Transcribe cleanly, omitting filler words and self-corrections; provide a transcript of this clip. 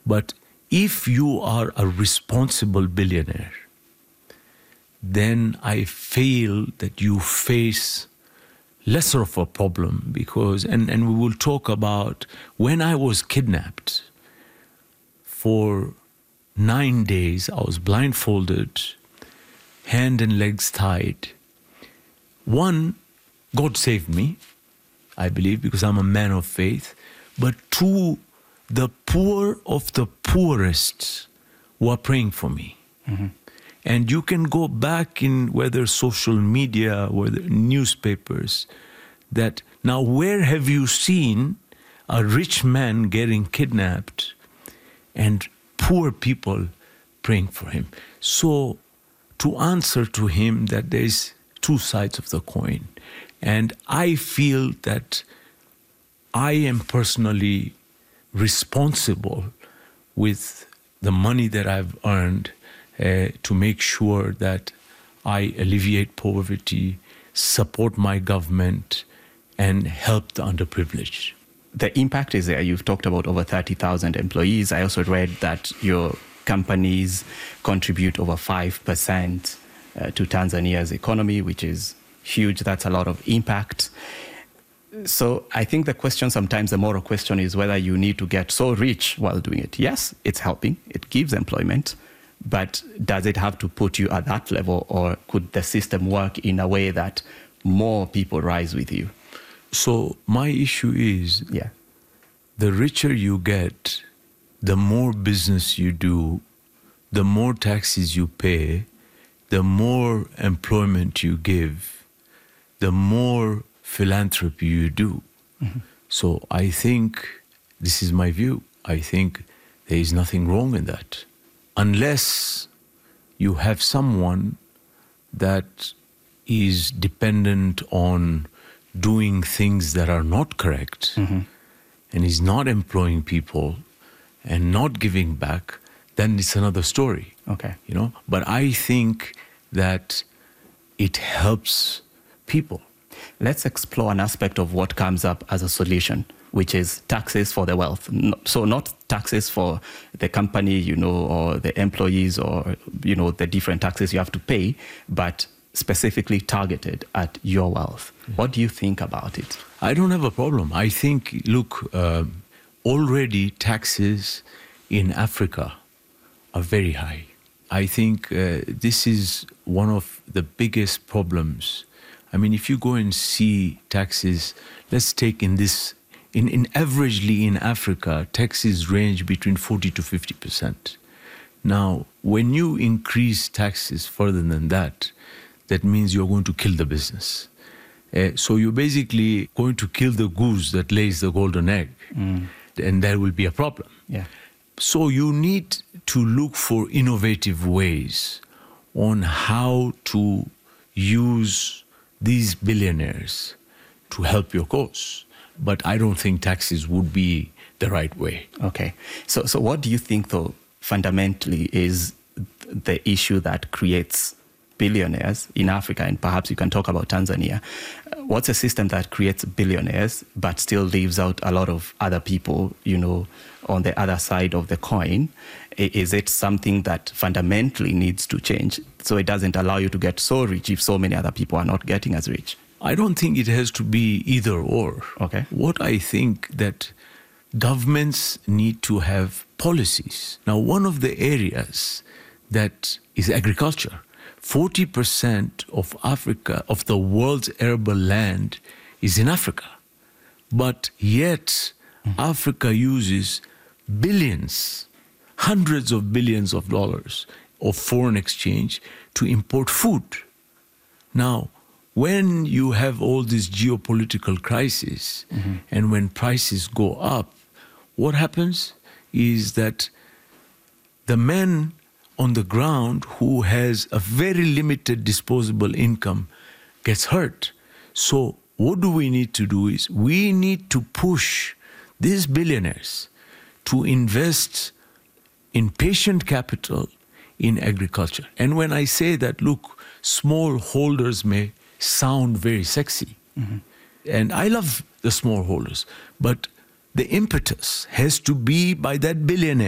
But if you are a responsible billionaire, then I feel that you face lesser of a problem because, and we will talk about when I was kidnapped for 9 days, I was blindfolded, hand and legs tied. One, God saved me, I believe, because I'm a man of faith. But two, the poor of the poorest were praying for me. Mm-hmm. And you can go back in whether social media, whether newspapers, that now where have you seen a rich man getting kidnapped and poor people praying for him? So to answer to him that there's two sides of the coin. And I feel that I am personally responsible with the money that I've earned to make sure that I alleviate poverty, support my government, and help the underprivileged. The impact is there. You've talked about over 30,000 employees. I also read that your companies contribute over 5% to Tanzania's economy, which is huge. That's a lot of impact. So I think the question sometimes, the moral question is whether you need to get so rich while doing it. Yes, it's helping. It gives employment. But does it have to put you at that level, or could the system work in a way that more people rise with you? So my issue is, the richer you get, the more business you do, the more taxes you pay, the more employment you give, the more philanthropy you do. Mm-hmm. So I think, this is my view, I think there is nothing wrong in that. Unless you have someone that is dependent on doing things that are not correct, mm-hmm. and is not employing people and not giving back, then it's another story. Okay. You know, but I think that it helps people. Let's explore an aspect of what comes up as a solution, which is taxes for the wealth. So not taxes for the company, or the employees, or, the different taxes you have to pay, but specifically targeted at your wealth. Yeah. What do you think about it? I don't have a problem. I think, look, already taxes in Africa are very high. I think this is one of the biggest problems. I mean, if you go and see taxes, let's take in averagely in Africa, taxes range between 40 to 50%. Now, when you increase taxes further than that, that means you're going to kill the business. So you're basically going to kill the goose that lays the golden egg, and there will be a problem. Yeah. So you need to look for innovative ways on how to use these billionaires to help your cause. But I don't think taxes would be the right way. Okay. So what do you think, though, fundamentally is the issue that creates billionaires in Africa? And perhaps you can talk about Tanzania. What's a system that creates billionaires but still leaves out a lot of other people, on the other side of the coin? Is it something that fundamentally needs to change so it doesn't allow you to get so rich if so many other people are not getting as rich? I don't think it has to be either or. Okay. What I think that governments need to have policies. Now, one of the areas that is agriculture. 40% of Africa, of the world's arable land, is in Africa. But yet, Africa uses billions, hundreds of billions of dollars of foreign exchange to import food. Now, when you have all this geopolitical crisis, and when prices go up, what happens is that the man on the ground who has a very limited disposable income gets hurt. So what do we need to do is we need to push these billionaires to invest in patient capital in agriculture. And when I say that, look, small holders may sound very sexy. And I love the small holders, but the impetus has to be by that billionaire